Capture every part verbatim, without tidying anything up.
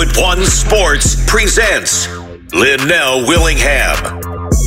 Westwood One Sports presents Linnell Willingham.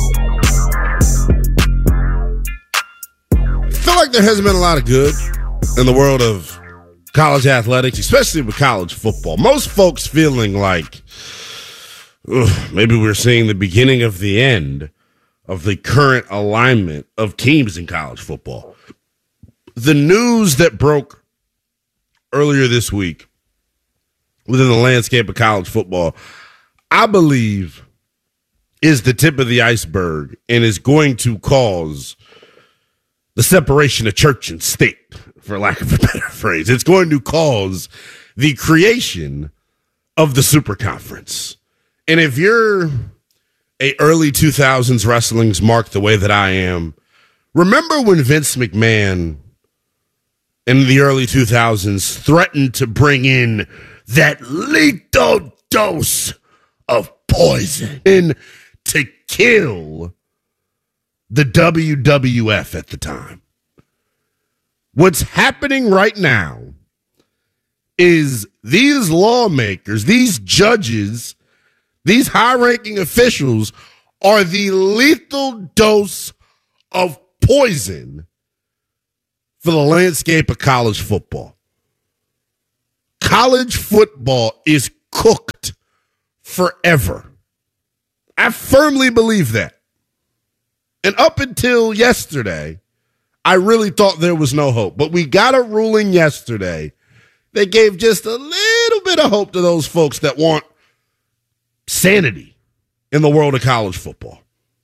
I feel like there hasn't been a lot of good in the world of college athletics, especially with college football. Most folks feeling like ugh, maybe we're seeing the beginning of the end of the current alignment of teams in college football. The news that broke earlier this week within the landscape of college football, I believe, is the tip of the iceberg and is going to cause the separation of church and state, for lack of a better phrase. It's going to cause the creation of the Super Conference. And if you're a early two thousands wrestling's mark the way that I am, remember when Vince McMahon in the early two thousands threatened to bring in that lethal dose of poison in to kill the W W F at the time? What's happening right now is these lawmakers, these judges, these high-ranking officials are the lethal dose of poison for the landscape of college football. College football is cooked forever. I firmly believe that. And up until yesterday, I really thought there was no hope. But we got a ruling yesterday that gave just a little bit of hope to those folks that want sanity in the world of college football.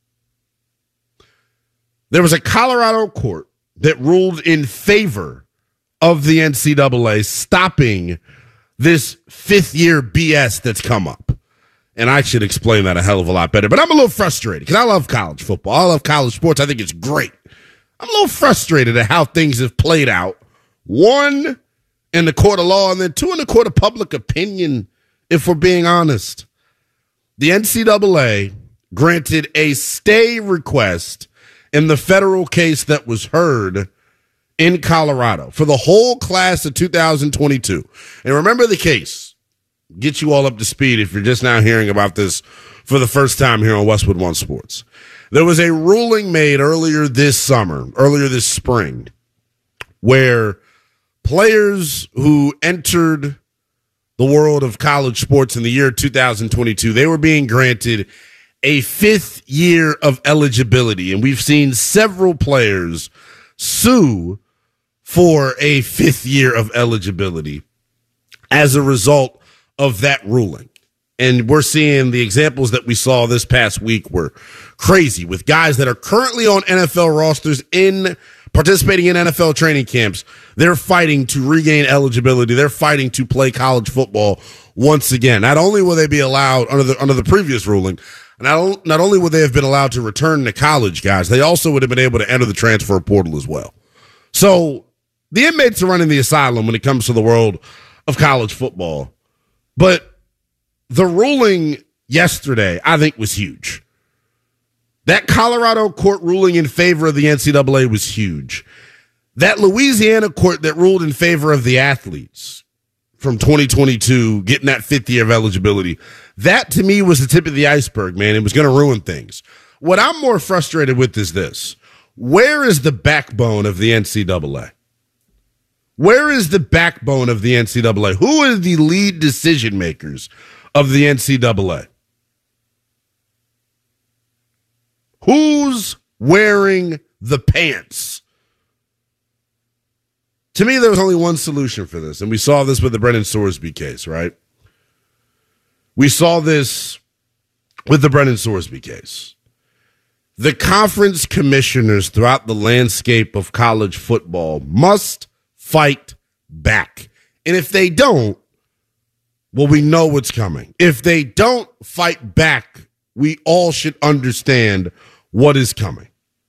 There was a Colorado court that ruled in favor of the N C double A, stopping this fifth-year B S that's come up. And I should explain that a hell of a lot better. But I'm a little frustrated because I love college football. I love college sports. I think it's great. I'm a little frustrated at how things have played out. One, in the court of law, and then two, in the court of public opinion, if we're being honest. The N C double A granted a stay request in the federal case that was heard in Colorado for the whole class of two thousand twenty-two. And remember the case. Get you all up to speed if you're just now hearing about this for the first time here on Westwood One Sports. There was a ruling made earlier this summer, earlier this spring, where players who entered the world of college sports in the year two thousand twenty-two, they were being granted a fifth year of eligibility. And we've seen several players sue for a fifth year of eligibility as a result of that ruling. And we're seeing the examples that we saw this past week were crazy with guys that are currently on N F L rosters in participating in N F L training camps. They're fighting to regain eligibility. They're fighting to play college football once again. Not only will they be allowed under the under the previous ruling, not, not only would they have been allowed to return to college, guys, they also would have been able to enter the transfer portal as well. So the inmates are running the asylum when it comes to the world of college football. But the ruling yesterday, I think, was huge. That Colorado court ruling in favor of the N C double A was huge. That Louisiana court that ruled in favor of the athletes from twenty twenty-two, getting that fifth year of eligibility, that to me was the tip of the iceberg, man. It was going to ruin things. What I'm more frustrated with is this. Where is the backbone of the N C double A? Where is the backbone of the N C double A? Who are the lead decision makers of the N C double A? Who's wearing the pants? To me, there was only one solution for this, and we saw this with the Brennan Sorsby case, right? We saw this with the Brennan Sorsby case. The conference commissioners throughout the landscape of college football must fight back. And if they don't, well, we know what's coming. If they don't fight back, we all should understand what is coming.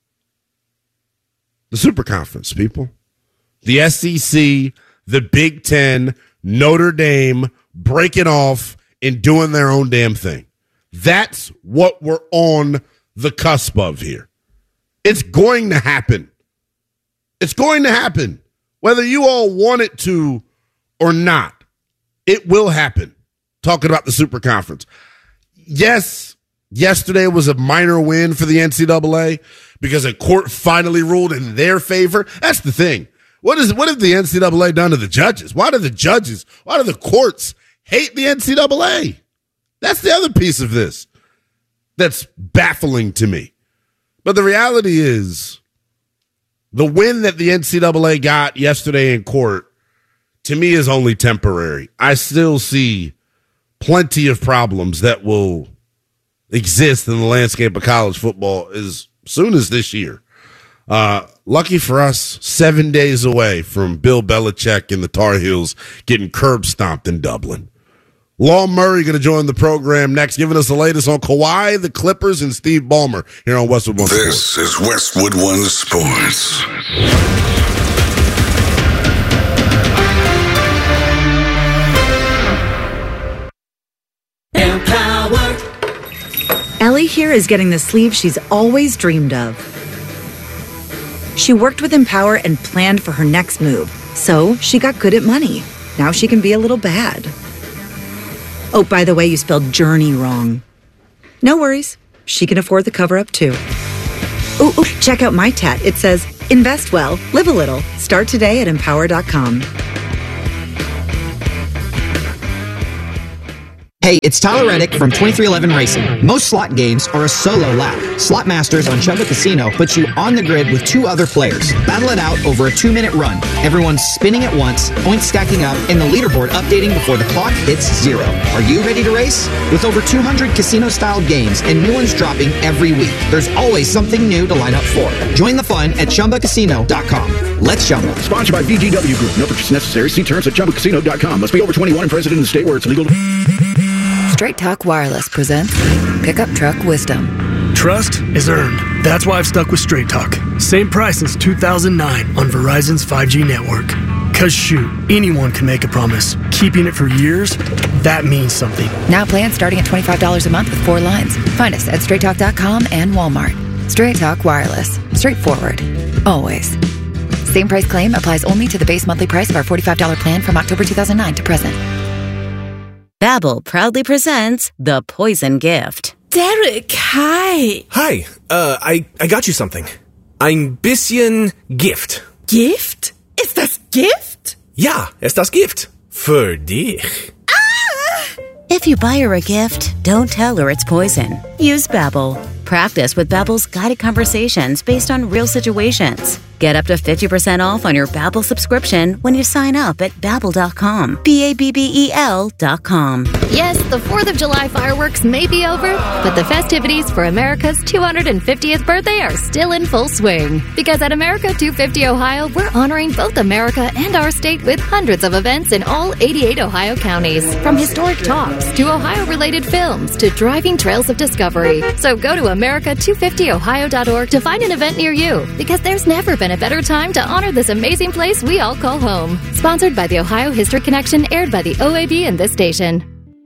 The Super Conference, people. The S E C, the Big Ten, Notre Dame, breaking off and doing their own damn thing. That's what we're on the cusp of here. It's going to happen. It's going to happen. Whether you all want it to or not, it will happen. talking about the Super Conference. Yes, yesterday was a minor win for the N C double A because a court finally ruled in their favor. That's the thing. What is what have the N C double A done to the judges? Why do the judges, why do the courts hate the N C double A? That's the other piece of this that's baffling to me. But the reality is, the win that the N C double A got yesterday in court, to me, is only temporary. I still see plenty of problems that will exist in the landscape of college football as soon as this year. Uh, lucky for us, seven days away from Bill Belichick and the Tar Heels getting curb stomped in Dublin. Law Murray going to join the program next, giving us the latest on Kawhi, the Clippers, and Steve Ballmer here on Westwood One This Sports. This is Westwood One Sports. Empowered. Ellie here is getting the sleeve she's always dreamed of. She worked with Empower and planned for her next move, so she got good at money. Now she can be a little bad. Oh, by the way, you spelled journey wrong. No worries. She can afford the cover-up, too. Ooh, ooh, check out my tat. It says, invest well, live a little. Start today at empower dot com. Hey, it's Tyler Reddick from twenty-three eleven Racing. Most slot games are a solo lap. Slot Masters on Chumba Casino puts you on the grid with two other players. Battle it out over a two-minute run. Everyone's spinning at once, points stacking up, and the leaderboard updating before the clock hits zero. Are you ready to race? With over two hundred casino-style games and new ones dropping every week, there's always something new to line up for. Join the fun at chumba casino dot com. Let's Chumba. Sponsored by V G W Group. No purchase necessary. See terms at chumba casino dot com. Must be over twenty-one and present in the state where it's legal. Straight Talk Wireless presents Pickup Truck Wisdom. Trust is earned. That's why I've stuck with Straight Talk. Same price since two thousand nine on Verizon's five G network. Cause shoot, anyone can make a promise. Keeping it for years, that means something. Now plans starting at twenty-five dollars a month with four lines. Find us at straight talk dot com and Walmart. Straight Talk Wireless. Straightforward. Always. Same price claim applies only to the base monthly price of our forty-five dollars plan from October two thousand nine to present. Babbel proudly presents The Poison Gift. Derek, hi. Hi, uh, I, I got you something. Ein bisschen Gift. Gift? Ist das Gift? Ja, ist das Gift. Für dich. Ah! If you buy her a gift, don't tell her it's poison. Use Babbel. Practice with Babbel's guided conversations based on real situations. Get up to fifty percent off on your Babbel subscription when you sign up at babbel dot com. B A B B E L dot com. Yes, the fourth of July fireworks may be over, but the festivities for America's two hundred fiftieth birthday are still in full swing. Because at America two fifty Ohio, we're honoring both America and our state with hundreds of events in all eighty-eight Ohio counties. From historic talks to Ohio-related films to driving trails of discovery. So go to America two fifty Ohio dot org to find an event near you, because there's never been a better time to honor this amazing place we all call home. Sponsored by the Ohio History Connection, aired by the O A B and this station.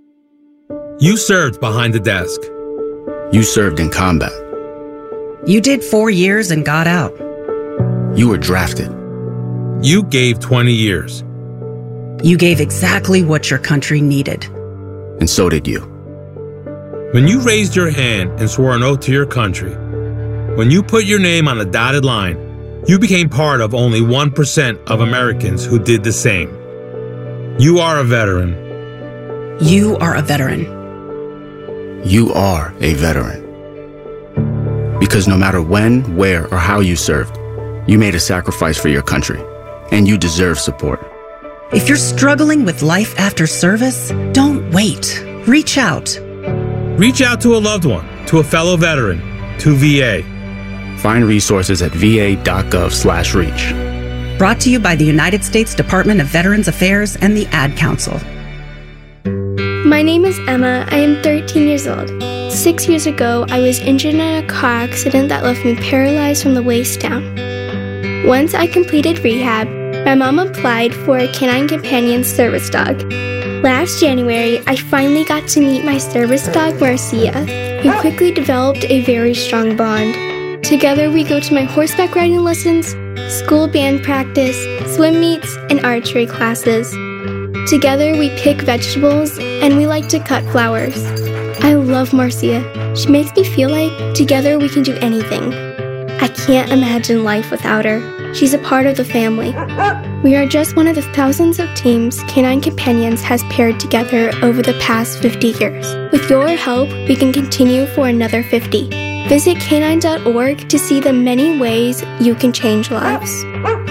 You served behind the desk. You served in combat. You did four years and got out. You were drafted. You gave twenty years. You gave exactly what your country needed. And so did you. When you raised your hand and swore an oath to your country, when you put your name on a dotted line, you became part of only one percent of Americans who did the same. You are a veteran. You are a veteran. You are a veteran. Because no matter when, where, or how you served, you made a sacrifice for your country, and you deserve support. If you're struggling with life after service, don't wait. Reach out. Reach out to a loved one, to a fellow veteran, to V A. Find resources at v a dot gov slash reach. Brought to you by the United States Department of Veterans Affairs and the Ad Council. My name is Emma. I am thirteen years old. Six years ago, I was injured in a car accident that left me paralyzed from the waist down. Once I completed rehab, my mom applied for a Canine Companion service dog. Last January, I finally got to meet my service dog, Marcia. We quickly developed a very strong bond. Together, we go to my horseback riding lessons, school band practice, swim meets, and archery classes. Together we pick vegetables and we like to cut flowers. I love Marcia. She makes me feel like together we can do anything. I can't imagine life without her. She's a part of the family. We are just one of the thousands of teams Canine Companions has paired together over the past fifty years. With your help, we can continue for another fifty. Visit canine dot org to see the many ways you can change lives.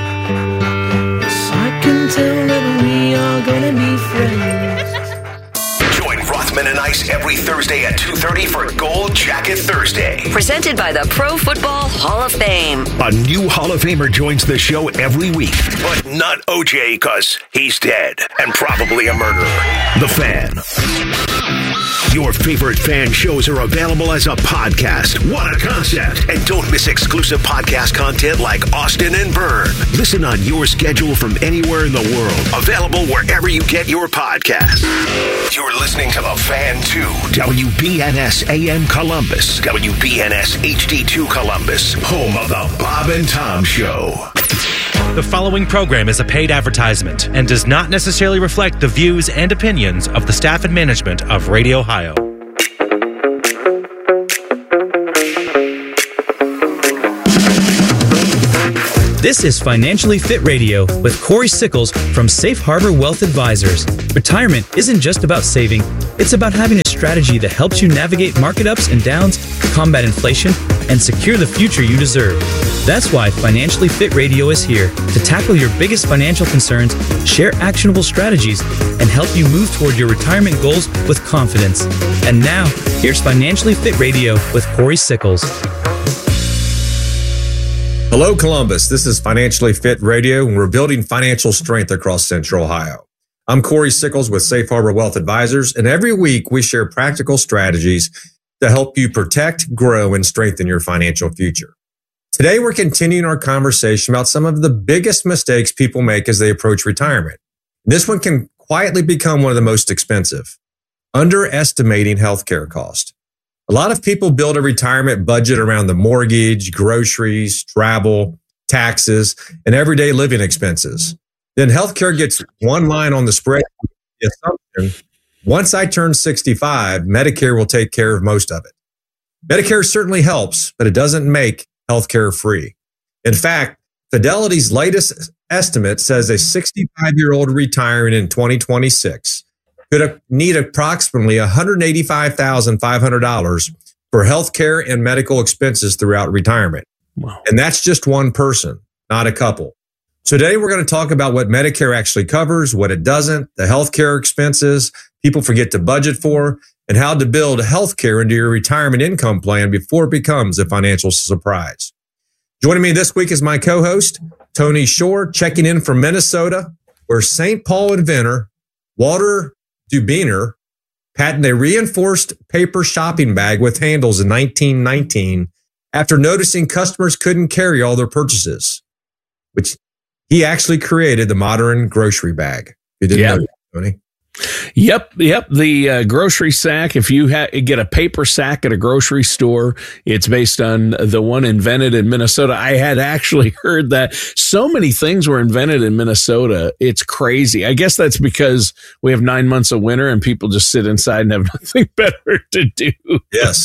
I can tell that we are gonna be friends. Join Rothman and Ice every Thursday at two thirty for Gold Jacket Thursday. Presented by the Pro Football Hall of Fame. A new Hall of Famer joins the show every week, but not O J because he's dead and probably a murderer. The Fan. Your favorite fan shows are available as a podcast. What a concept. And don't miss exclusive podcast content like Austin and Byrne. Listen on your schedule from anywhere in the world. Available wherever you get your podcasts. You're listening to The Fan two. W B N S A M Columbus. W B N S H D two Columbus. Home of The Bob and Tom Show. The following program is a paid advertisement and does not necessarily reflect the views and opinions of the staff and management of Radio Ohio. This is Financially Fit Radio with Corey Sickles from Safe Harbor Wealth Advisors. Retirement isn't just about saving, it's about having a strategy that helps you navigate market ups and downs, combat inflation, and secure the future you deserve. That's why Financially Fit Radio is here to tackle your biggest financial concerns, share actionable strategies, and help you move toward your retirement goals with confidence. And now, here's Financially Fit Radio with Corey Sickles. Hello, Columbus. This is Financially Fit Radio, and we're building financial strength across Central Ohio. I'm Corey Sickles with Safe Harbor Wealth Advisors, and every week we share practical strategies to help you protect, grow, and strengthen your financial future. Today, we're continuing our conversation about some of the biggest mistakes people make as they approach retirement. This one can quietly become one of the most expensive: underestimating healthcare cost. A lot of people build a retirement budget around the mortgage, groceries, travel, taxes, and everyday living expenses. Then healthcare gets one line on the spreadsheet. The assumption, once I turn sixty-five, Medicare will take care of most of it. Medicare certainly helps, but it doesn't make healthcare free. In fact, Fidelity's latest estimate says a sixty-five-year-old retiring in twenty twenty-six could need approximately one hundred eighty-five thousand five hundred dollars for healthcare and medical expenses throughout retirement. Wow. And that's just one person, not a couple. So today we're going to talk about what Medicare actually covers, what it doesn't, the healthcare expenses people forget to budget for, and how to build healthcare into your retirement income plan before it becomes a financial surprise. Joining me this week is my co-host, Tony Shore, checking in from Minnesota, where Saint Paul inventor Walter Dubiner patented a reinforced paper shopping bag with handles in nineteen nineteen after noticing customers couldn't carry all their purchases, which he actually created the modern grocery bag. You didn't yeah. know that, Tony? Yep, yep. The uh, grocery sack, if you ha- get a paper sack at a grocery store, it's based on the one invented in Minnesota. I had actually heard that so many things were invented in Minnesota. It's crazy. I guess that's because we have nine months of winter and people just sit inside and have nothing better to do. Yes.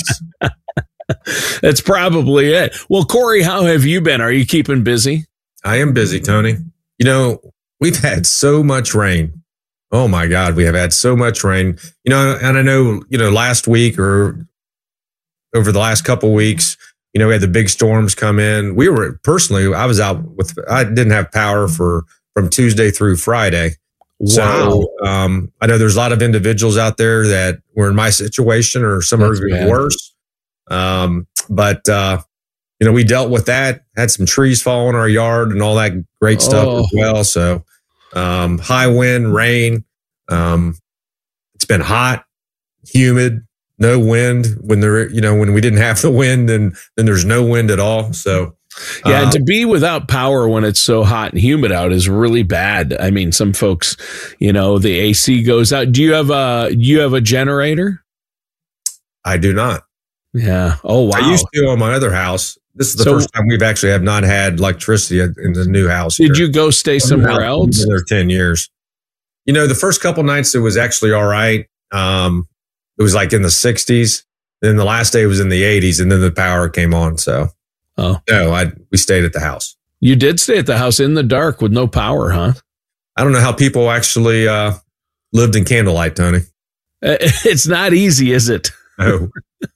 That's probably it. Well, Corey, how have you been? Are you keeping busy? I am busy, Tony. You know, we've had so much rain. Oh my God, we have had so much rain. You know, and I know, you know, last week or over the last couple of weeks, you know, we had the big storms come in. We were personally, I was out with, I didn't have power for from Tuesday through Friday. Wow. So um, I know there's a lot of individuals out there that were in my situation or some are even worse. Um, but, uh, you know, we dealt with that, had some trees fall in our yard and all that great stuff Oh. as well. So um, high wind, rain. Um, it's been hot, humid, no wind. When there, you know, when we didn't have the wind, and then there's no wind at all. So Yeah, um, and to be without power when it's so hot and humid out is really bad. I mean, some folks, you know, the A C goes out. Do you have a do you have a generator? I do not. Yeah. Oh wow. I used to on my other house. This is the So- first time we've actually have not had electricity in the new house. Did here. you go stay somewhere else? Been there ten years. You know, the first couple nights it was actually all right. Um, it was like in the sixties. Then the last day was in the eighties, and then the power came on. So, oh no, I we stayed at the house. You did stay at the house in the dark with no power, huh? I don't know how people actually uh, lived in candlelight, Tony. It's not easy, is it? No.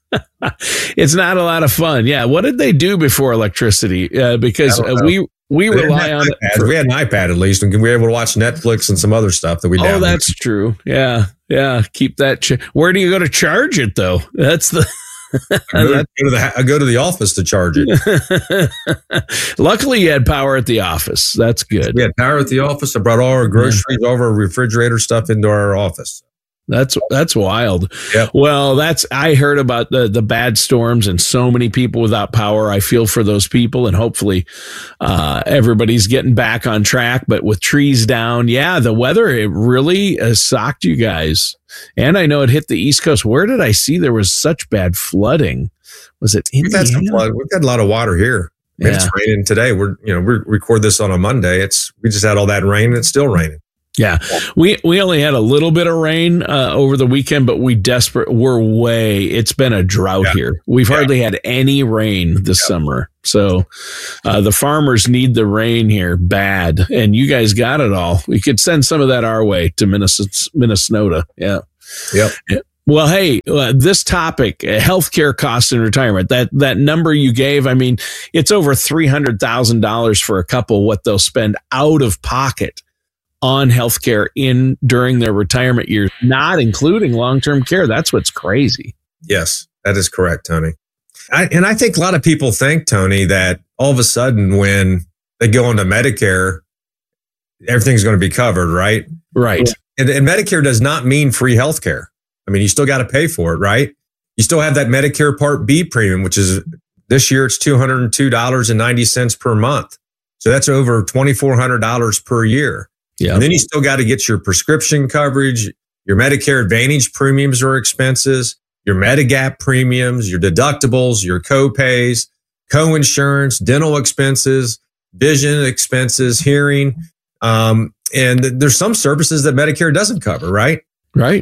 It's not a lot of fun. Yeah. What did they do before electricity? Uh, because uh, we we They rely didn't on have it. iPads. for- we had an iPad at least, and we were able to watch Netflix and some other stuff that we. Oh, downloaded. that's true. Yeah, yeah. Keep that. Ch- Where do you go to charge it, though? That's the. I go, to, go to the I go to the office to charge it. Luckily, you had power at the office. That's good. We had power at the office. I brought all our groceries, all of our refrigerator stuff into our office. That's that's wild. Yep. Well, that's I heard about the the bad storms and so many people without power. I feel for those people, and hopefully uh, everybody's getting back on track. But with trees down, yeah, the weather it really uh, socked you guys. And I know it hit the East Coast. Where did I see there was such bad flooding? Was it We've Indiana? had some flood. We've had a lot of water here. I mean, Yeah. It's raining today. We're you know we record this on a Monday. It's we just had all that rain, and it's still raining. Yeah, we we only had a little bit of rain uh, over the weekend, but we desperate. We're way. It's been a drought Yeah. here. We've hardly had any rain this summer, so uh, the farmers need the rain here bad. And you guys got it all. We could send some of that our way to Minnesota. Minnesota. Yeah. Yep. Yeah. Well, hey, uh, this topic, uh, healthcare costs in retirement, that, that number you gave, I mean, it's over three hundred thousand dollars for a couple, what they'll spend out of pocket on healthcare in during their retirement years, not including long-term care. That's what's crazy. Yes, that is correct, Tony. I, and I think a lot of people think, Tony, that all of a sudden when they go into Medicare, everything's going to be covered, right? Right. And, and Medicare does not mean free health care. I mean, you still got to pay for it, right? You still have that Medicare Part B premium, which is this year it's two hundred two dollars and ninety cents per month. So that's over twenty-four hundred dollars per year. Yeah. And then you still got to get your prescription coverage, your Medicare Advantage premiums or expenses, your Medigap premiums, your deductibles, your co-pays, co-insurance, dental expenses, vision expenses, hearing. Um, and there's some services that Medicare doesn't cover, right? Right.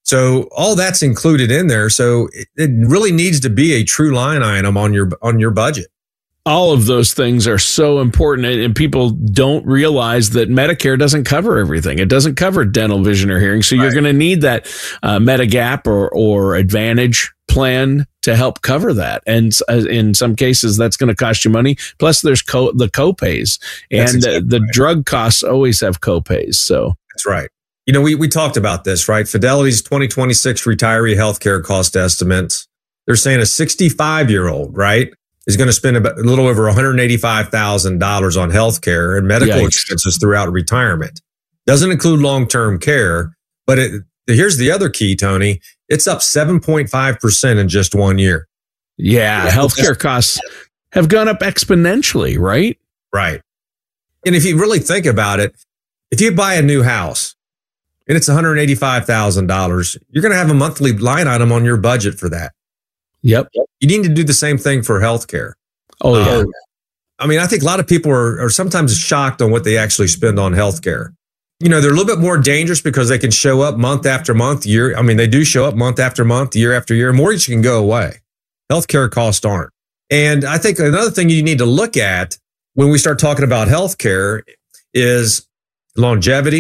So all that's included in there. So it, it really needs to be a true line item on your on your budget. All of those things are so important, and people don't realize that Medicare doesn't cover everything. It doesn't cover dental, vision, or hearing. So you're going to need that uh, Medigap or or Advantage plan to help cover that. And uh, in some cases, that's going to cost you money. Plus, there's co- the copays, That's and exactly uh, the right. drug costs always have copays. So That's right. You know, we we talked about this, right? Fidelity's twenty twenty-six retiree healthcare cost estimates. They're saying a sixty-five year old, right, is going to spend about a little over one hundred eighty-five thousand dollars on healthcare and medical Yikes. expenses throughout retirement. Doesn't include long-term care, but it, here's the other key, Tony. It's up seven point five percent in just one year. yeah, Yeah. healthcare costs have gone up exponentially, right? Right. And if you really think about it, if you buy a new house and it's one hundred eighty-five thousand dollars, you're going to have a monthly line item on your budget for that. Yep. You need to do the same thing for healthcare. Oh, yeah. Uh, I mean, I think a lot of people are, are sometimes shocked on what they actually spend on healthcare. You know, they're a little bit more dangerous because they can show up month after month, year. I mean, they do show up month after month, year after year. Mortgage can go away. Healthcare costs aren't. And I think another thing you need to look at when we start talking about healthcare is longevity.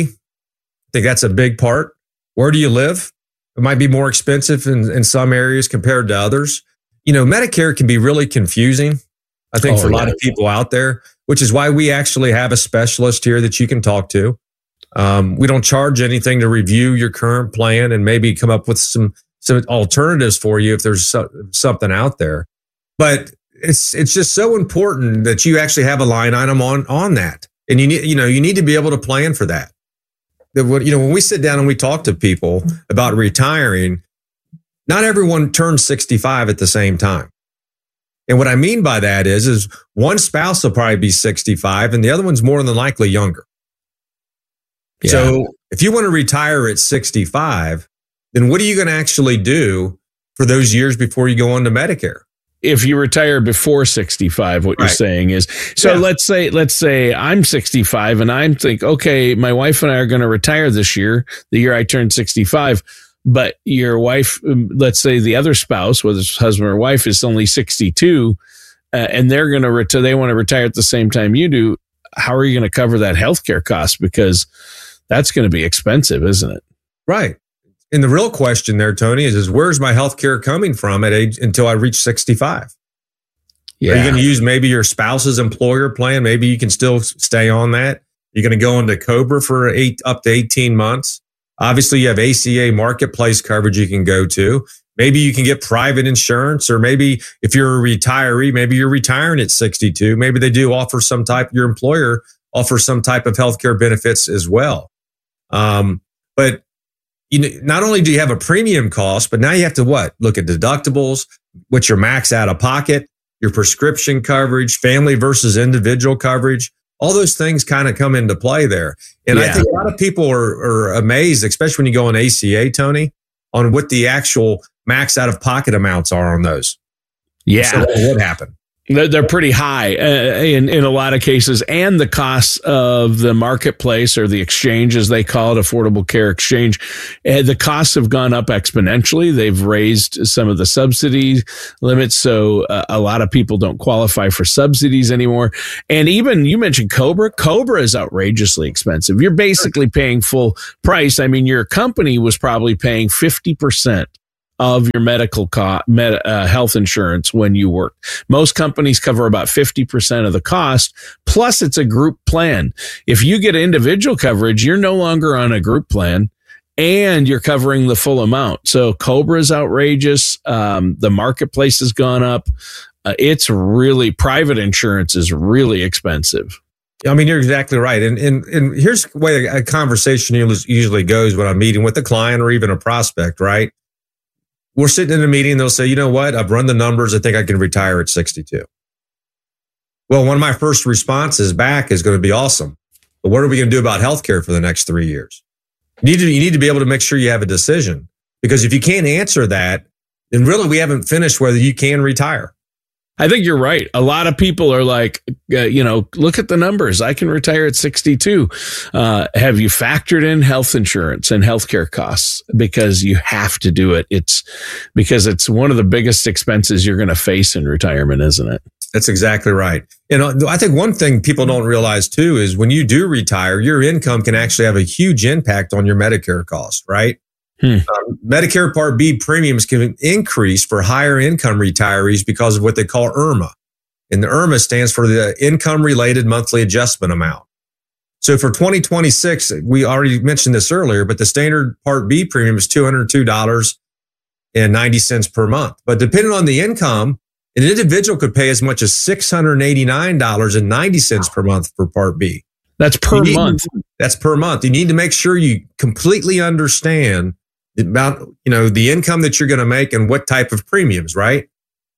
I think that's a big part. Where do you live? It might be more expensive in, in some areas compared to others. You know, Medicare can be really confusing, I think, Oh, for a lot yeah. of people out there, which is why we actually have a specialist here that you can talk to. Um, we don't charge anything to review your current plan and maybe come up with some some alternatives for you if there's so, something out there. But it's it's just so important that you actually have a line item on on that, and you need you know you need to be able to plan for that. That what you know when we sit down and we talk to people about retiring, not everyone turns sixty-five at the same time. And what I mean by that is is one spouse will probably be sixty-five and the other one's more than likely younger. Yeah. So if you want to retire at sixty-five, then what are you going to actually do for those years before you go on to Medicare? if you retire before sixty-five, what you're Right. saying is, so Yeah. let's say, let's say I'm sixty-five and I'm think, okay, my wife and I are going to retire this year, the year I turned sixty-five, but your wife, um, let's say the other spouse, whether it's husband or wife, is only sixty-two, uh, and they're going to retire, they want to retire at the same time you do. How are you going to cover that healthcare cost? Because that's going to be expensive, isn't it? Right. And the real question there, Tony, is, is where's my health care coming from at age until I reach sixty-five? Yeah. Are you going to use maybe your spouse's employer plan? Maybe you can still stay on that. You're going to go into COBRA for eight up to eighteen months. Obviously, you have A C A marketplace coverage you can go to. Maybe you can get private insurance, or maybe if you're a retiree, maybe you're retiring at sixty-two. Maybe they do offer some type, your employer offers some type of healthcare benefits as well. Um, but you know, not only do you have a premium cost, but now you have to what? Look at deductibles, what's your max out of pocket, your prescription coverage, family versus individual coverage. All those things kind of come into play there. And I Yeah. think a lot of people are, are amazed, especially when you go on A C A, Tony, on what the actual max out of pocket amounts are on those. Yeah. So what would happen? They're, they're pretty high uh, in, in a lot of cases. And the costs of the marketplace, or the exchange, as they call it, Affordable Care Exchange, uh, the costs have gone up exponentially. They've raised some of the subsidy limits. So uh, a lot of people don't qualify for subsidies anymore. And even you mentioned COBRA. COBRA is outrageously expensive. You're basically paying full price. I mean, your company was probably paying fifty percent of your medical co- med- uh, health insurance when you work. Most companies cover about fifty percent of the cost, plus it's a group plan. If you get individual coverage, you're no longer on a group plan, and you're covering the full amount. So COBRA is outrageous. Um, the marketplace has gone up. Uh, it's really, private insurance is really expensive. I mean, you're exactly right. And, and, and here's the way a conversation usually goes when I'm meeting with a client or even a prospect, right? We're sitting in a meeting, they'll say, you know what? I've run the numbers. I think I can retire at sixty-two. Well, one of my first responses back is going to be awesome. But what are we going to do about healthcare for the next three years? You need to, you need to be able to make sure you have a decision, because if you can't answer that, then really we haven't finished whether you can retire. I think you're right. A lot of people are like, uh, you know, look at the numbers. I can retire at sixty-two. Uh, have you factored in health insurance and healthcare costs? Because you have to do it. It's because it's one of the biggest expenses you're going to face in retirement, isn't it? That's exactly right. And I think one thing people don't realize too is when you do retire, your income can actually have a huge impact on your Medicare cost, right? Hmm. Um, Medicare Part B premiums can increase for higher income retirees because of what they call I R M A. And the I R M A stands for the Income Related Monthly Adjustment Amount. So for twenty twenty-six, we already mentioned this earlier, but the standard Part B premium is two hundred two dollars and ninety cents per month. But depending on the income, an individual could pay as much as six hundred eighty-nine dollars and ninety cents per month for Part B. That's per need, month. That's per month. You need to make sure you completely understand about, you know, the income that you're going to make and what type of premiums, right?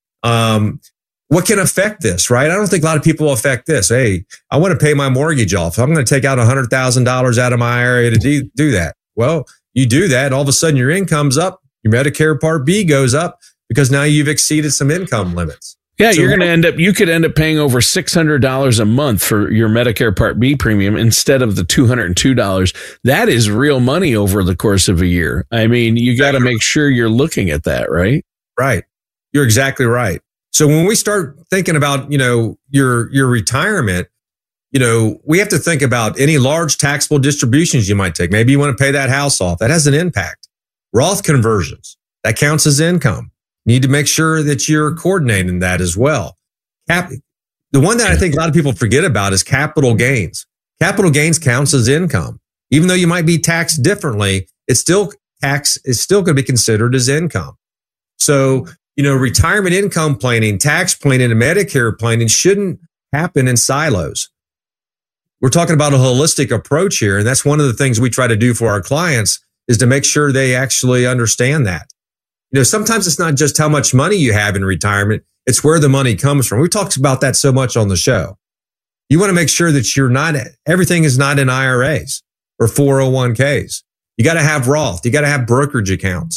Um, what can affect this, right? I don't think a lot of people will affect this. Hey, I want to pay my mortgage off. I'm going to take out one hundred thousand dollars out of my I R A to do, do that. Well, you do that, all of a sudden your income's up. Your Medicare Part B goes up because now you've exceeded some income limits. Yeah, So you're going to end up, you could end up paying over six hundred dollars a month for your Medicare Part B premium instead of the two hundred two dollars. That is real money over the course of a year. I mean, you got to make sure you're looking at that, right? Right. You're exactly right. So when we start thinking about, you know, your, your retirement, you know, we have to think about any large taxable distributions you might take. Maybe you want to pay that house off. That has an impact. Roth conversions, that counts as income. Need to make sure that you're coordinating that as well. Cap- the one that I think a lot of people forget about is capital gains. Capital gains counts as income. Even though you might be taxed differently, it's still tax is still going to be considered as income. So, you know, retirement income planning, tax planning, and Medicare planning shouldn't happen in silos. We're talking about a holistic approach here. And that's one of the things we try to do for our clients is to make sure they actually understand that. You know, sometimes it's not just how much money you have in retirement. It's where the money comes from. We talked about that so much on the show. You want to make sure that you're not, everything is not in I R As or four oh one k's. You got to have Roth. You got to have brokerage accounts.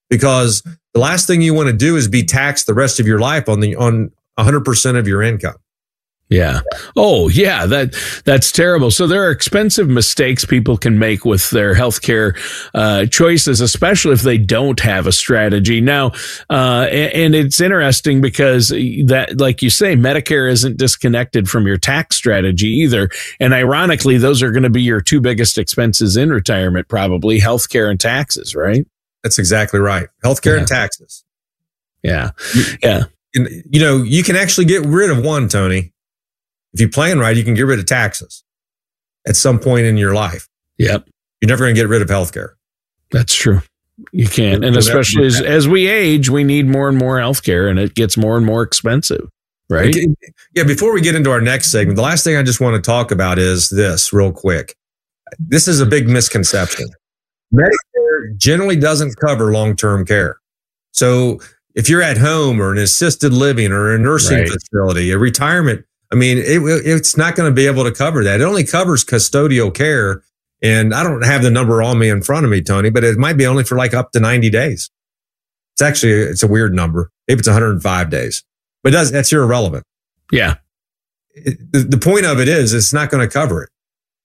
because the last thing you want to do is be taxed the rest of your life on the on one hundred percent of your income. Yeah. Oh, yeah. That that's terrible. So there are expensive mistakes people can make with their healthcare uh, choices, especially if they don't have a strategy. Now, uh, and, and it's interesting because that, like you say, Medicare isn't disconnected from your tax strategy either. And ironically, those are going to be your two biggest expenses in retirement, probably healthcare and taxes, right? That's exactly right. Healthcare Yeah. and taxes. Yeah. Yeah. You know, you can actually get rid of one, Tony. If you plan right, you can get rid of taxes at some point in your life. Yep. You're never going to get rid of healthcare. That's true. You can't. And especially as, as we age, we need more and more healthcare, and it gets more and more expensive, right? Okay. Yeah. Before we get into our next segment, the last thing I just want to talk about is this real quick. This is a big misconception. Medicare generally doesn't cover long-term care. So if you're at home or an assisted living or a nursing Right. facility, a retirement, I mean, it, it's not going to be able to cover that. It only covers custodial care. And I don't have the number on me in front of me, Tony, but it might be only for like up to ninety days. It's actually, it's a weird number. Maybe it's one hundred five days, but it does, that's irrelevant. Yeah. It, the, the point of it is it's not going to cover it.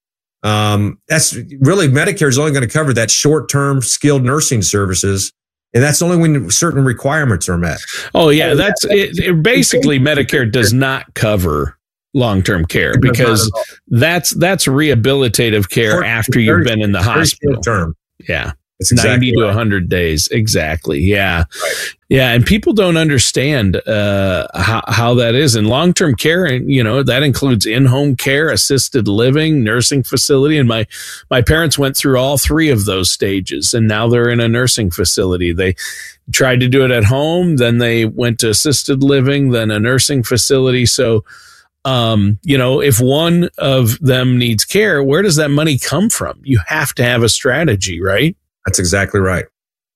Um, that's really, Medicare is only going to cover that short-term skilled nursing services. And that's only when certain requirements are met. Oh, yeah. That's it, it basically Medicare does not cover long-term care because that's that's rehabilitative care after you've been in the hospital. Term. Yeah. It's exactly ninety to right. one hundred days. Exactly. Yeah. Right. Yeah. And people don't understand uh, how, how that is. And long-term care, and you know, that includes in-home care, assisted living, nursing facility. And my, my parents went through all three of those stages, and now they're in a nursing facility. They tried to do it at home, then they went to assisted living, then a nursing facility. So, um, you know, if one of them needs care, where does that money come from? You have to have a strategy, right? That's exactly right.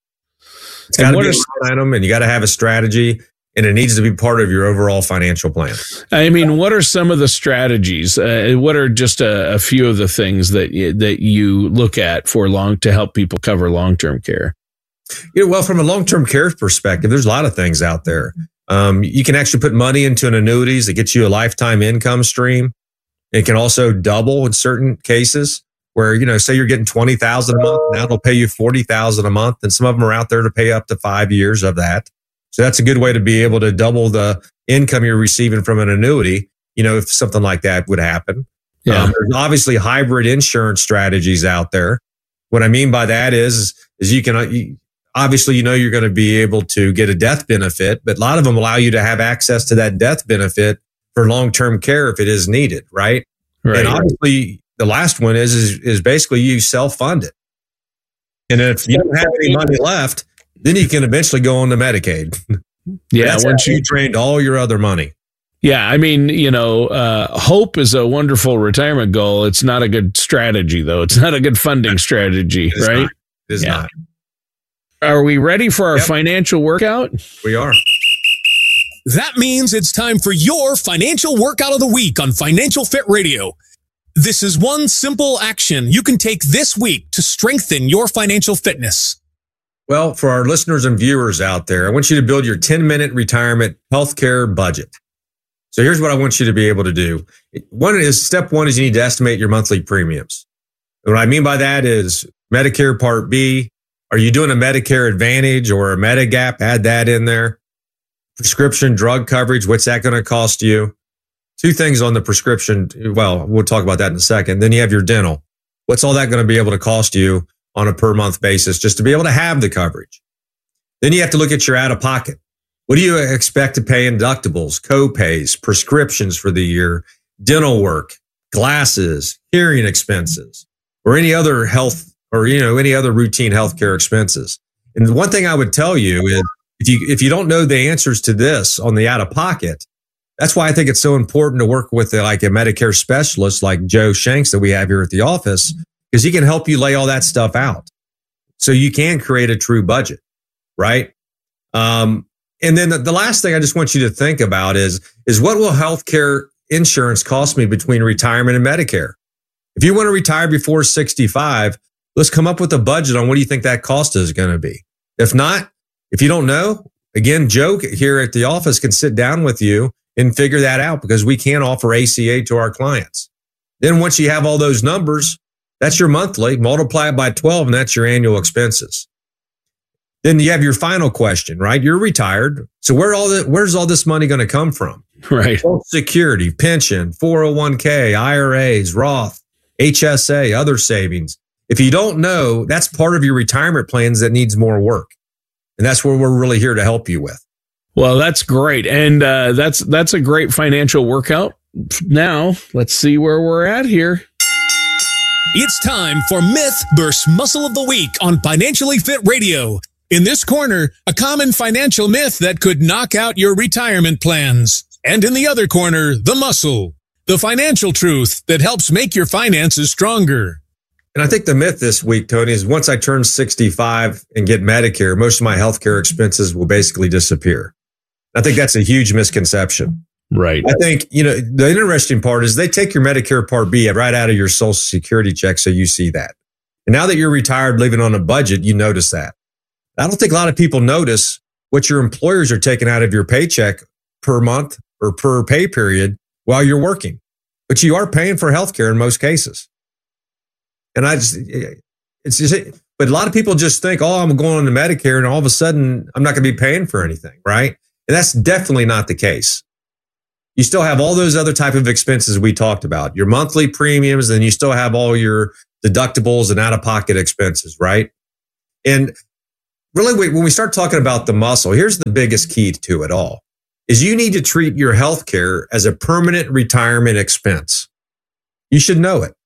It's got to be a line item, and you got to have a strategy, and it needs to be part of your overall financial plan. I mean, what are some of the strategies? Uh, what are just a, a few of the things that you, that you look at for long to help people cover long-term care? You know, well, from a long-term care perspective, there's a lot of things out there. Um, you can actually put money into an annuities that gets you a lifetime income stream. It can also double in certain cases where, you know, say you're getting twenty thousand dollars a month, now it'll pay you forty thousand dollars a month. And some of them are out there to pay up to five years of that. So that's a good way to be able to double the income you're receiving from an annuity, you know, if something like that would happen. Yeah. Um, there's obviously hybrid insurance strategies out there. What I mean by that is, is you can, you, obviously, you know, you're going to be able to get a death benefit, but a lot of them allow you to have access to that death benefit for long-term care if it is needed. Right. Right. And obviously the last one is, is, is basically you self-fund it. And if you don't have any money left, then you can eventually go on to Medicaid. Yeah. That's Once how you you drained all your other money. Yeah, I mean, you know, uh, hope is a wonderful retirement goal. It's not a good strategy, though. It's not a good funding strategy, It is right? not. It is Yeah. not. Are we ready for our Yep. financial workout? We are. That means it's time for your financial workout of the week on Financial Fit Radio. This is one simple action you can take this week to strengthen your financial fitness. Well, for our listeners and viewers out there, I want you to build your ten-minute retirement healthcare budget. So here's what I want you to be able to do. One is, step one is you need to estimate your monthly premiums. And what I mean by that is Medicare Part B. Are you doing a Medicare Advantage or a Medigap? Add that in there. Prescription drug coverage. What's that going to cost you? Two things on the prescription. Well, we'll talk about that in a second. Then you have your dental. What's all that going to be able to cost you on a per month basis just to be able to have the coverage? Then you have to look at your out of pocket. What do you expect to pay in deductibles, co-pays, prescriptions for the year, dental work, glasses, hearing expenses, or any other health or, you know, any other routine healthcare expenses? And the one thing I would tell you is if you, if you don't know the answers to this on the out of pocket, that's why I think it's so important to work with like a Medicare specialist like Joe Shanks that we have here at the office, because he can help you lay all that stuff out so you can create a true budget, right? Um, and then the, the last thing I just want you to think about is, is what will healthcare insurance cost me between retirement and Medicare? If you want to retire before sixty-five, let's come up with a budget on what do you think that cost is going to be. If not, If you don't know, again, Joe here at the office can sit down with you and figure that out because we can offer A C A to our clients. Then once you have all those numbers, that's your monthly, multiply it by twelve, and that's your annual expenses. Then you have your final question, right? You're retired. So where all the, where's all this money going to come from? Right. Social Security, pension, four oh one k, I R As, Roth, H S A, other savings. If you don't know, that's part of your retirement plans that needs more work. And that's where we're really here to help you with. Well, that's great. And uh, that's that's a great financial workout. Now, let's see where we're at here. It's time for Myth versus Muscle of the Week on Financially Fit Radio. In this corner, a common financial myth that could knock out your retirement plans. And in the other corner, the muscle, the financial truth that helps make your finances stronger. And I think the myth this week, Tony, is once I turn sixty-five and get Medicare, most of my healthcare expenses will basically disappear. I think that's a huge misconception. Right. I think, you know, the interesting part is they take your Medicare Part B right out of your Social Security check, so you see that. And now that you're retired, living on a budget, you notice that. I don't think a lot of people notice what your employers are taking out of your paycheck per month or per pay period while you're working. But you are paying for healthcare in most cases. And I just, it's just, but a lot of people just think, oh, I'm going to Medicare and all of a sudden I'm not going to be paying for anything, right? And that's definitely not the case. You still have all those other type of expenses we talked about, your monthly premiums, and you still have all your deductibles and out-of-pocket expenses, right? And really, when we start talking about the muscle, here's the biggest key to it all, is you need to treat your health care as a permanent retirement expense. You should know it.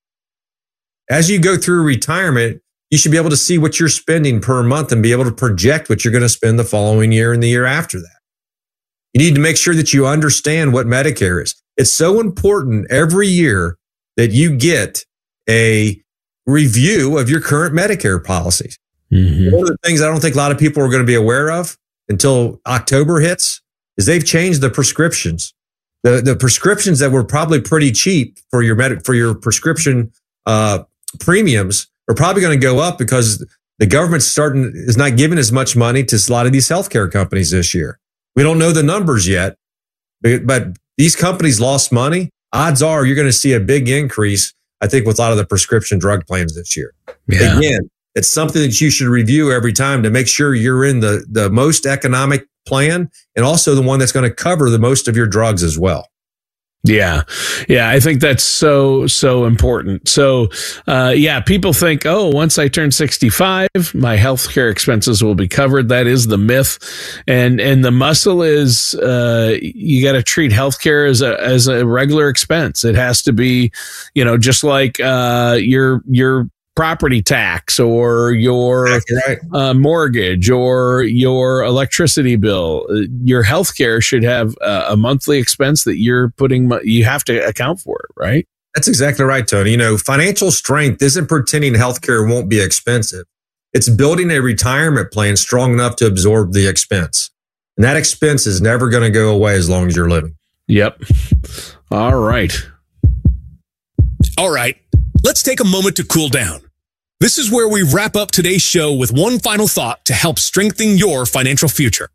As you go through retirement, you should be able to see what you're spending per month and be able to project what you're going to spend the following year and the year after that. You need to make sure that you understand what Medicare is. It's so important every year that you get a review of your current Medicare policies. Mm-hmm. One of the things I don't think a lot of people are going to be aware of until October hits is they've changed the prescriptions. The the prescriptions that were probably pretty cheap for your med- for your prescription uh, premiums are probably going to go up because the government's starting is not giving as much money to a lot of these healthcare companies this year. We don't know the numbers yet, but, but these companies lost money. Odds are you're going to see a big increase, I think, with a lot of the prescription drug plans this year. Yeah. Again, it's something that you should review every time to make sure you're in the, the most economic plan and also the one that's going to cover the most of your drugs as well. Yeah. Yeah. I think that's so, so important. So, uh, yeah, people think, oh, once I turn sixty-five, my healthcare expenses will be covered. That is the myth. And, and the muscle is, uh, you got to treat healthcare as a, as a regular expense. It has to be, you know, just like, uh, your, your, property tax or your right. uh, mortgage or your electricity bill. Your healthcare should have a, a monthly expense that you're putting, you have to account for it, right? That's exactly right, Tony. You know, financial strength isn't pretending healthcare won't be expensive. It's building a retirement plan strong enough to absorb the expense. And that expense is never going to go away as long as you're living. Yep. All right. All right. Let's take a moment to cool down. This is where we wrap up today's show with one final thought to help strengthen your financial future.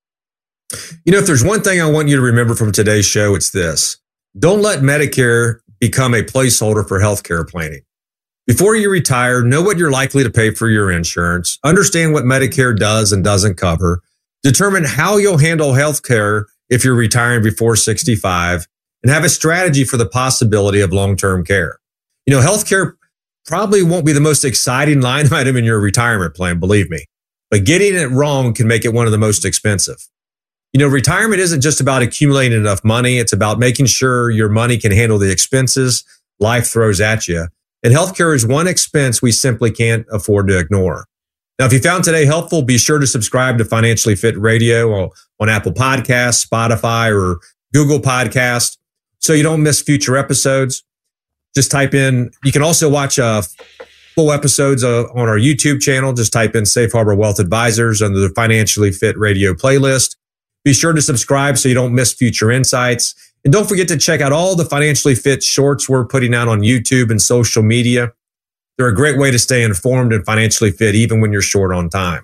You know, if there's one thing I want you to remember from today's show, it's this. Don't let Medicare become a placeholder for healthcare planning. Before you retire, know what you're likely to pay for your insurance, understand what Medicare does and doesn't cover, determine how you'll handle healthcare if you're retiring before sixty-five, and have a strategy for the possibility of long-term care. You know, healthcare probably won't be the most exciting line item in your retirement plan, believe me, but getting it wrong can make it one of the most expensive. You know, retirement isn't just about accumulating enough money. It's about making sure your money can handle the expenses life throws at you. And healthcare is one expense we simply can't afford to ignore. Now, if you found today helpful, be sure to subscribe to Financially Fit Radio on Apple Podcasts, Spotify, or Google Podcasts so you don't miss future episodes. Just type in, you can also watch uh, full episodes uh, on our YouTube channel. Just type in Safe Harbor Wealth Advisors under the Financially Fit Radio playlist. Be sure to subscribe so you don't miss future insights. And don't forget to check out all the Financially Fit shorts we're putting out on YouTube and social media. They're a great way to stay informed and financially fit even when you're short on time.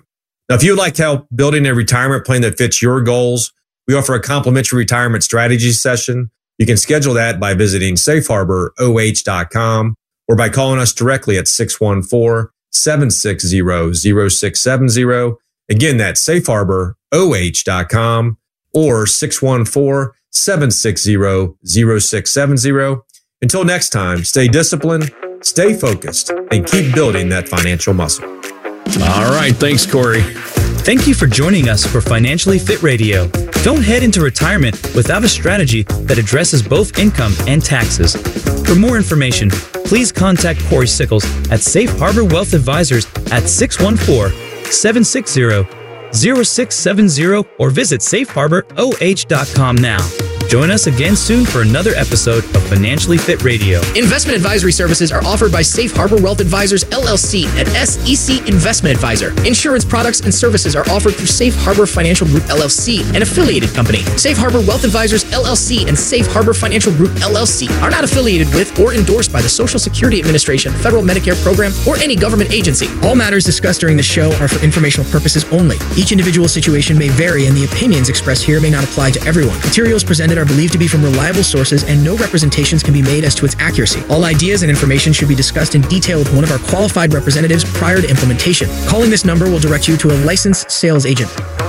Now, if you would like help building a retirement plan that fits your goals, we offer a complimentary retirement strategy session. You can schedule that by visiting safe harbor o h dot com or by calling us directly at six one four, seven six zero, zero six seven zero. Again, that's safe harbor o h dot com or six one four, seven six zero, zero six seven zero. Until next time, stay disciplined, stay focused, and keep building that financial muscle. All right. Thanks, Corey. Thank you for joining us for Financially Fit Radio. Don't head into retirement without a strategy that addresses both income and taxes. For more information, please contact Corey Sickles at Safe Harbor Wealth Advisors at six one four, seven six zero, zero six seven zero or visit safe harbor o h dot com now. Join us again soon for another episode of Financially Fit Radio. Investment advisory services are offered by Safe Harbor Wealth Advisors, L L C, and S E C Investment Advisor. Insurance products and services are offered through Safe Harbor Financial Group, L L C, an affiliated company. Safe Harbor Wealth Advisors, L L C, and Safe Harbor Financial Group, L L C, are not affiliated with or endorsed by the Social Security Administration, Federal Medicare Program, or any government agency. All matters discussed during the show are for informational purposes only. Each individual situation may vary, and the opinions expressed here may not apply to everyone. Materials presented are believed to be from reliable sources, and no representations can be made as to its accuracy. All ideas and information should be discussed in detail with one of our qualified representatives prior to implementation. Calling this number will direct you to a licensed sales agent.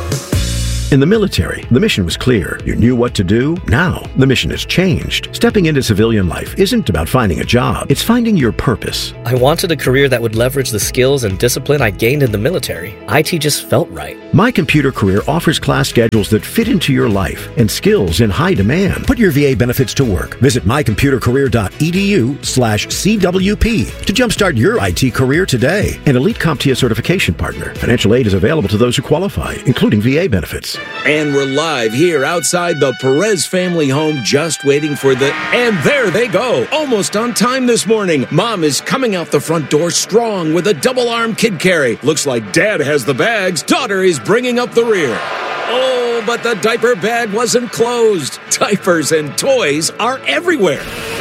In the military, the mission was clear. You knew what to do. Now, the mission has changed. Stepping into civilian life isn't about finding a job. It's finding your purpose. I wanted a career that would leverage the skills and discipline I gained in the military. I T just felt right. My Computer Career offers class schedules that fit into your life and skills in high demand. Put your V A benefits to work. Visit my computer career dot e d u slash C W P to jumpstart your I T career today. An Elite CompTIA certification partner. Financial aid is available to those who qualify, including V A benefits. And we're live here outside the Perez family home, just waiting for the... And there they go, almost on time this morning. Mom is coming out the front door strong with a double-arm kid carry. Looks like Dad has the bags. Daughter is bringing up the rear. Oh, but the diaper bag wasn't closed. Diapers and toys are everywhere.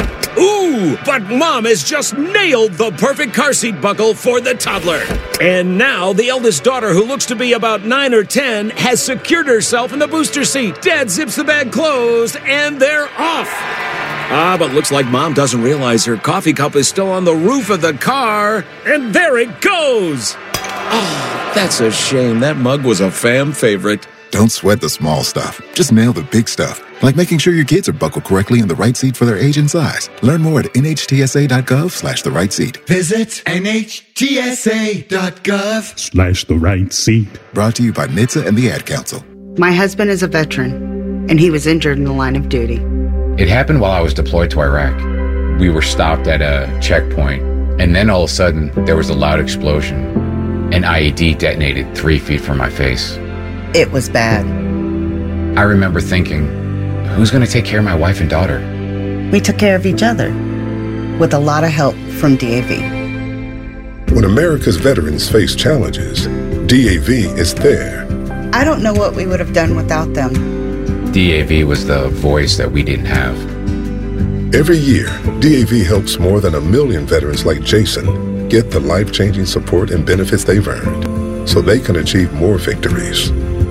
Ooh, but Mom has just nailed the perfect car seat buckle for the toddler. And now the eldest daughter, who looks to be about nine or ten, has secured herself in the booster seat. Dad zips the bag closed, and they're off. Ah, but looks like Mom doesn't realize her coffee cup is still on the roof of the car. And there it goes. Oh, that's a shame. That mug was a fam favorite. Don't sweat the small stuff. Just nail the big stuff, like making sure your kids are buckled correctly in the right seat for their age and size. Learn more at N H T S A dot gov slash the right seat. Visit N H T S A dot gov slash the right seat. Brought to you by N H T S A and the Ad Council. My husband is a veteran, and he was injured in the line of duty. It happened while I was deployed to Iraq. We were stopped at a checkpoint, and then all of a sudden, there was a loud explosion. An I E D detonated three feet from my face. It was bad. I remember thinking, who's going to take care of my wife and daughter? We took care of each other, with a lot of help from D A V. When America's veterans face challenges, D A V is there. I don't know what we would have done without them. D A V was the voice that we didn't have. Every year, D A V helps more than a million veterans like Jason get the life-changing support and benefits they've earned, so they can achieve more victories.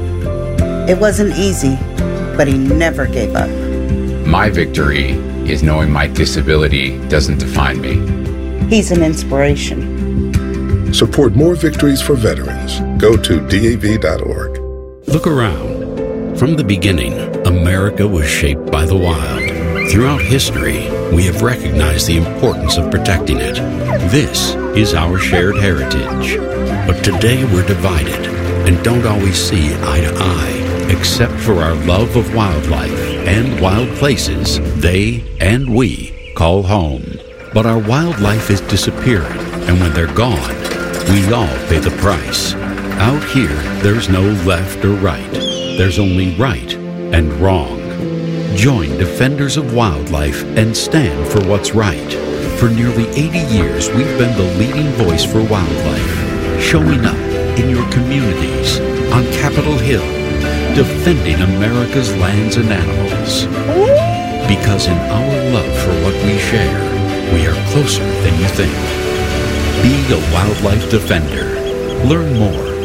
It wasn't easy, but he never gave up. My victory is knowing my disability doesn't define me. He's an inspiration. Support more victories for veterans. Go to D A V dot org. Look around. From the beginning, America was shaped by the wild. Throughout history, we have recognized the importance of protecting it. This is our shared heritage. But today we're divided and don't always see eye to eye. Except for our love of wildlife and wild places they and we call home. But our wildlife is disappearing, and when they're gone, we all pay the price. Out here, there's no left or right. There's only right and wrong. Join Defenders of Wildlife and stand for what's right. For nearly eighty years, we've been the leading voice for wildlife, showing up in your communities, on Capitol Hill, defending America's lands and animals. Because in our love for what we share, we are closer than you think. Be a wildlife defender. Learn more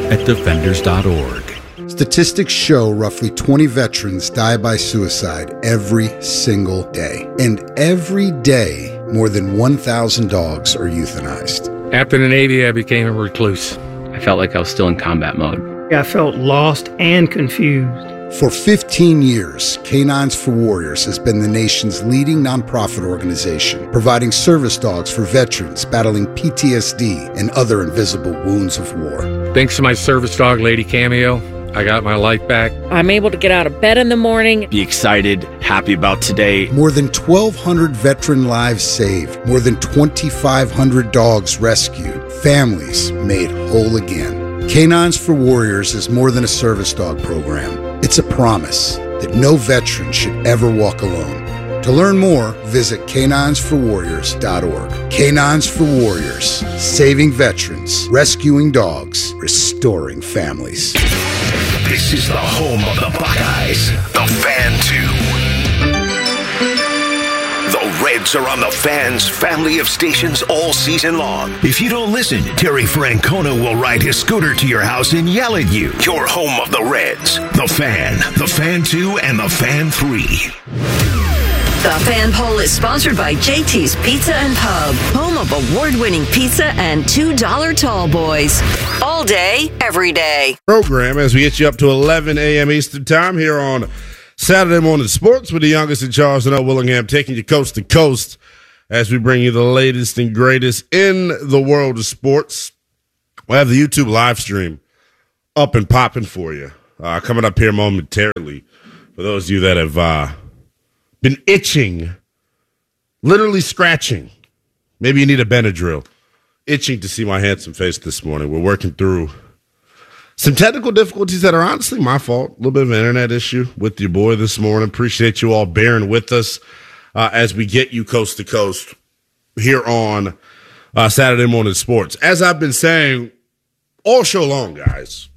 at defenders dot org. Statistics show roughly twenty veterans die by suicide every single day. And every day, more than one thousand dogs are euthanized. After the Navy, I became a recluse. I felt like I was still in combat mode. I felt lost and confused. For fifteen years, Canines for Warriors has been the nation's leading nonprofit organization, providing service dogs for veterans battling P T S D and other invisible wounds of war. Thanks to my service dog, Lady Cameo, I got my life back. I'm able to get out of bed in the morning. Be excited, happy about today. More than twelve hundred veteran lives saved. More than twenty-five hundred dogs rescued. Families made whole again. Canines for Warriors is more than a service dog program. It's a promise that no veteran should ever walk alone. To learn more, visit canines for warriors dot org. Canines for Warriors, saving veterans, rescuing dogs, restoring families. This is the home of the Buckeyes, the Fan two. The Reds are on the Fan's family of stations all season long. If you don't listen, Terry Francona will ride his scooter to your house and yell at you. Your home of the Reds, the Fan, the Fan two, and the Fan three. The Fan Poll is sponsored by J T's Pizza and Pub, home of award-winning pizza and two dollar tall boys. All day, every day. Program as we get you up to eleven a.m. Eastern Time here on Saturday Morning Sports with the youngest in Charles and O. Willingham, taking you coast to coast as we bring you the latest and greatest in the world of sports. We'll have the YouTube live stream up and popping for you. Uh, coming up here momentarily. For those of you that have uh, been itching, literally scratching. Maybe you need a Benadryl. Itching to see my handsome face this morning. We're working through some technical difficulties that are honestly my fault. A little bit of an internet issue with your boy this morning. Appreciate you all bearing with us uh, as we get you coast to coast here on uh, Saturday Morning Sports. As I've been saying all show long, guys,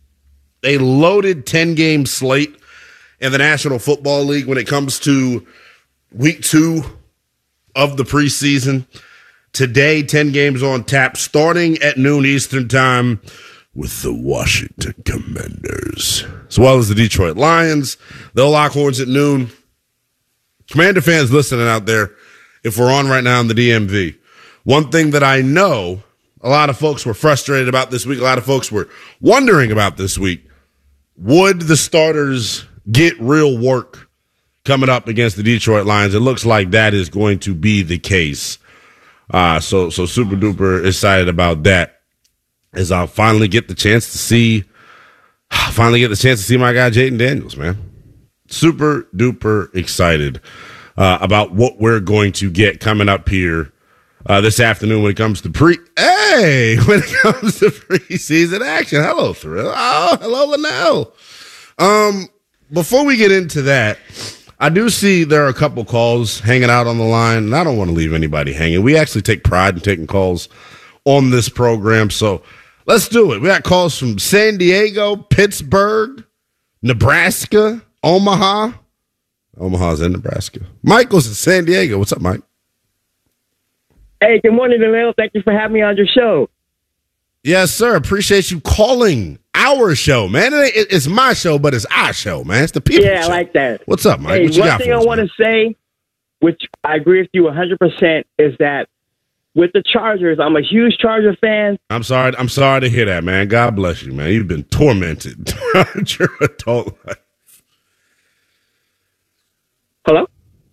a loaded ten-game slate in the National Football League when it comes to week two of the preseason. Today, ten games on tap, starting at noon Eastern Time with the Washington Commanders, as well as the Detroit Lions. They'll lock horns at noon. Commander fans listening out there, if we're on right now in the D M V, one thing that I know a lot of folks were frustrated about this week, a lot of folks were wondering about this week, would the starters get real work coming up against the Detroit Lions? It looks like that is going to be the case. Uh, so, so super duper excited about that. As I'll finally get the chance to see, finally get the chance to see my guy Jaden Daniels, man. Super duper excited uh, about what we're going to get coming up here uh, this afternoon when it comes to pre. Hey, when it comes to preseason action. Hello, Thrill. Oh, hello, Linnell. Um, before we get into that, I do see there are a couple calls hanging out on the line, and I don't want to leave anybody hanging. We actually take pride in taking calls on this program, so let's do it. We got calls from San Diego, Pittsburgh, Nebraska, Omaha. Omaha's in Nebraska. Michael's in San Diego. What's up, Mike? Hey, good morning, Emil. Thank you for having me on your show. Yes, sir. Appreciate you calling our show, man. It, it's my show, but it's our show, man. It's the people. Yeah, show. I like that. What's up, Mike? Hey, what you one got thing for I us, want to say, which I agree with you one hundred percent, is that with the Chargers, I'm a huge Charger fan. I'm sorry. I'm sorry to hear that, man. God bless you, man. You've been tormented throughout your adult life. Hello?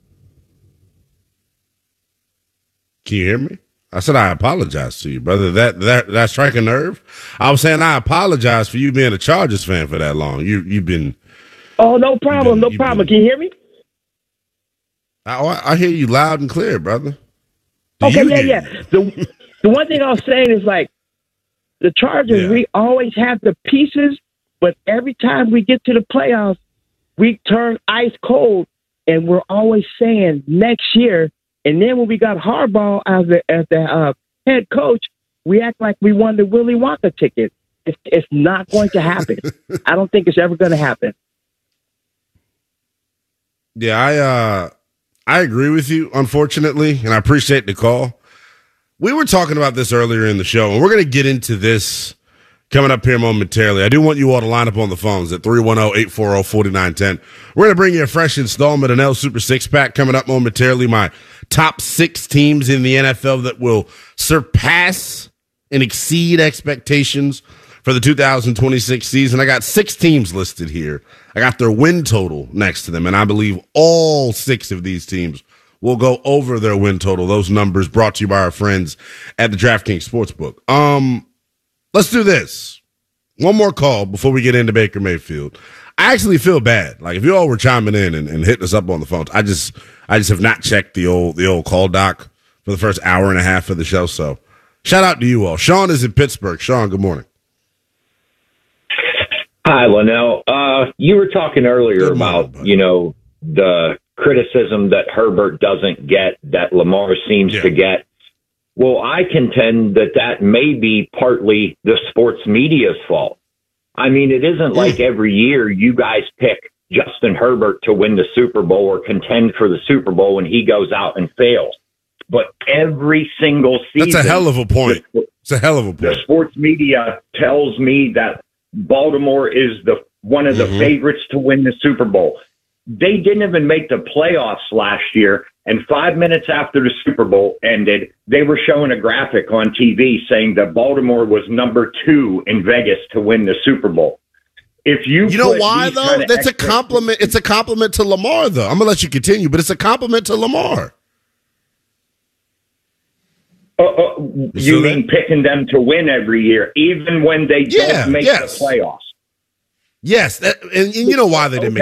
Can you hear me? I said I apologize to you, brother. That that that strike a nerve. I was saying I apologize for you being a Chargers fan for that long. You you've been. Oh, no problem, been, no problem. Been, Can you hear me? I I hear you loud and clear, brother. Do okay, yeah, yeah. The the one thing I was saying is like the Chargers. Yeah. We always have the pieces, but every time we get to the playoffs, we turn ice cold, and we're always saying next year. And then when we got Harbaugh as the as the uh, head coach, we act like we won the Willy Wonka ticket. It's, it's not going to happen. I don't think it's ever going to happen. Yeah, I uh, I agree with you, unfortunately, and I appreciate the call. We were talking about this earlier in the show, and we're going to get into this coming up here momentarily. I do want you all to line up on the phones at three one zero, eight four zero, four nine one zero. We're going to bring you a fresh installment of N L Super Six-Pack coming up momentarily. My top six teams in the N F L that will surpass and exceed expectations for the two thousand twenty-six season. I got six teams listed here. I got their win total next to them, and I believe all six of these teams will go over their win total. Those numbers brought to you by our friends at the DraftKings Sportsbook. Um, let's do this. One more call before we get into Baker Mayfield. I actually feel bad. Like if you all were chiming in and, and hitting us up on the phones, I just I just have not checked the old the old call doc for the first hour and a half of the show. So shout out to you all. Sean is in Pittsburgh. Sean, good morning. Hi, Linnell. Uh, you were talking earlier Good about, morning, you know, the criticism that Herbert doesn't get, that Lamar seems yeah. to get. Well, I contend that that may be partly the sports media's fault. I mean, it isn't like every year you guys pick Justin Herbert to win the Super Bowl or contend for the Super Bowl and he goes out and fails. But every single season... That's a hell of a point. The, it's a hell of a point. The sports media tells me that Baltimore is the one of the mm-hmm. favorites to win the Super Bowl. They didn't even make the playoffs last year, and five minutes after the Super Bowl ended, they were showing a graphic on T V saying that Baltimore was number two in Vegas to win the Super Bowl. If you You know why though? That's a compliment. It's a compliment to Lamar though. I'm going to let you continue, but it's a compliment to Lamar. Uh, uh, you mean that? Picking them to win every year, even when they yeah, don't make yes. the playoffs? Yes, that, and, and you know why they didn't make